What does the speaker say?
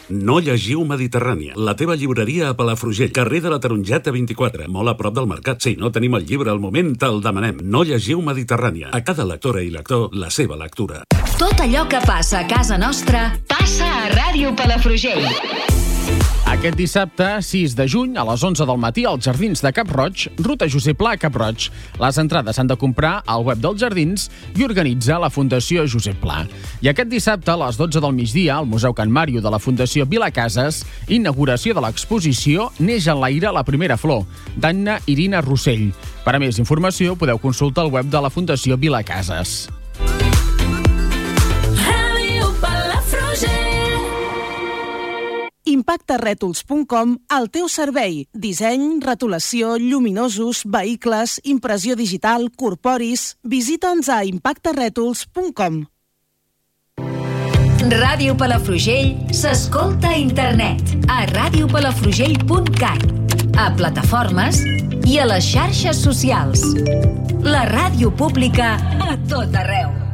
No llegiu Mediterrània, la teva llibreria a Palafrugell, carrer de la Tarongeta 24, molt a prop del mercat. Si no tenim el llibre al moment, te'l demanem. No llegiu Mediterrània. A cada lectora i lector, la seva lectura. Tot allò que passa a casa nostra passa a Ràdio Palafrugell. Aquest dissabte, 6 de juny, a les 11 del matí, als Jardins de Cap-roig, ruta Josep Pla a Cap-roig. Les entrades s'han de comprar al web dels Jardins i organitza la Fundació Josep Pla. I aquest dissabte, a les 12 del migdia, al Museu Can Màrio de la Fundació Vilacases, inauguració de l'exposició Neix en l'aire la primera flor, d'Anna Irina Rossell. Per a més informació, podeu consultar el web de la Fundació Vilacases. Impactarètols.com, al teu servei. Disseny, retolació, lluminosos, vehicles, impressió digital, corporis. Visita'ns a impactarètols.com. Ràdio Palafrugell s'escolta a internet a radiopalafrugell.cat, a plataformes i a les xarxes socials. La ràdio pública a tot arreu.